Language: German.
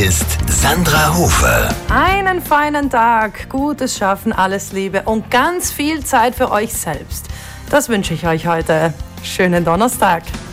Ist Sandra Hofer. Einen feinen Tag, gutes Schaffen, alles Liebe und ganz viel Zeit für euch selbst. Das wünsche ich euch heute. Schönen Donnerstag.